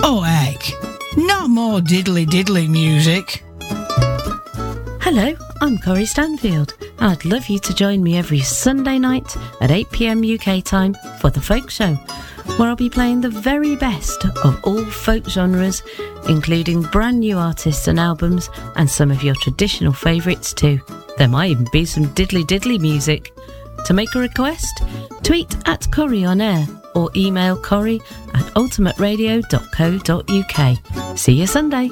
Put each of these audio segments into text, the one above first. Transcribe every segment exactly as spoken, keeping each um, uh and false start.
Oh heck, not more diddly diddly music. Hello, I'm Corrie Stanfield, and I'd love you to join me every Sunday night at eight p m U K time for The Folk Show, where I'll be playing the very best of all folk genres, including brand new artists and albums, and some of your traditional favourites too. There might even be some diddly diddly music. To make a request, tweet at Corrie on air or email Corrie at ultimate radio dot co dot U K. See you Sunday.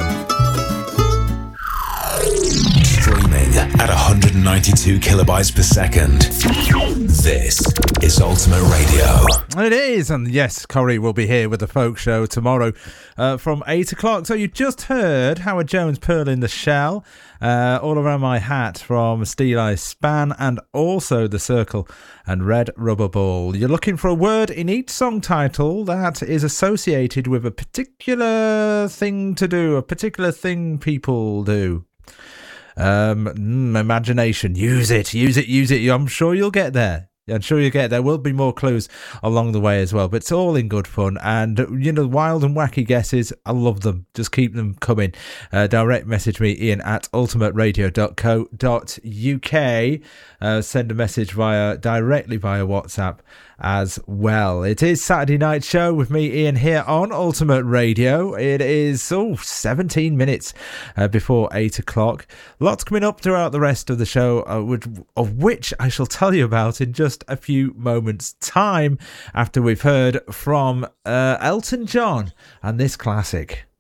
Streaming at one hundred ninety-two kilobytes per second. This is Ultimate Radio. It is, and yes, Corrie will be here with the Folk Show tomorrow uh, from eight o'clock. So you just heard Howard Jones' Pearl in the Shell, uh, All Around My Hat from Steel Eye Span, and also The Circle and Red Rubber Ball. You're looking for a word in each song title that is associated with a particular thing to do, a particular thing people do. Um, mm, imagination, use it, use it, use it. I'm sure you'll get there. I'm sure you'll get there. Will be more clues along the way as well, but it's all in good fun. And, you know, wild and wacky guesses, I love them. Just keep them coming. Uh, direct message me, Ian at ultimate radio dot co dot U K. Uh, send a message via directly via WhatsApp as well. It is Saturday Night Show with me, Ian, here on Ultimate Radio. It is oh, seventeen minutes uh, before eight o'clock. Lots coming up throughout the rest of the show, uh, which, of which I shall tell you about in just a few moments' time after we've heard from uh, Elton John and this classic.